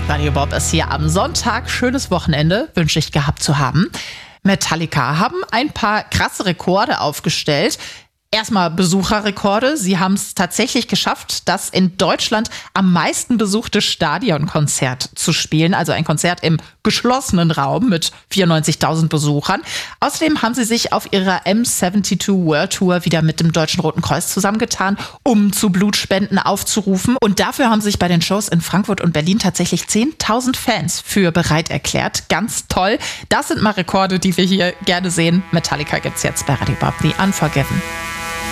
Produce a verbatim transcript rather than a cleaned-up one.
Radio Bob ist hier am Sonntag. Schönes Wochenende wünsche ich gehabt zu haben. Metallica haben ein paar krasse Rekorde aufgestellt. Erstmal Besucherrekorde. Sie haben es tatsächlich geschafft, das in Deutschland am meisten besuchte Stadionkonzert zu spielen. Also ein Konzert im geschlossenen Raum mit vierundneunzigtausend Besuchern. Außerdem haben sie sich auf ihrer M zweiundsiebzig World Tour wieder mit dem Deutschen Roten Kreuz zusammengetan, um zu Blutspenden aufzurufen. Und dafür haben sich bei den Shows in Frankfurt und Berlin tatsächlich zehntausend Fans für bereit erklärt. Ganz toll. Das sind mal Rekorde, die wir hier gerne sehen. Metallica gibt's jetzt bei Radio Bob, The Unforgiven.